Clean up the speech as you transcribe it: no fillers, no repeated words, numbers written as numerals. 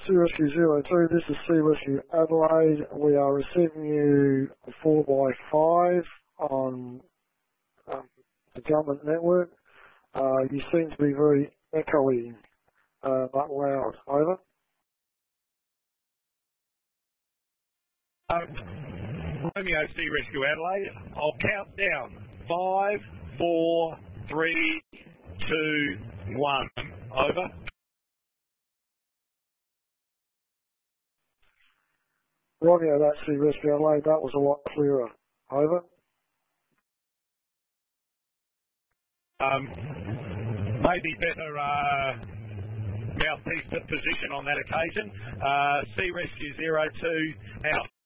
Sea Rescue 02, this is Sea Rescue Adelaide. We are receiving you 4x5 on the government network. You seem to be very echoey, but loud. Over. Romeo Sea Rescue Adelaide, I'll count down. 5, 4, 3, 2, 1. Over. Romeo, that's Sea Rescue Adelaide. That was a lot clearer. Over. Maybe better mouthpiece position on that occasion. Sea Rescue 02 out.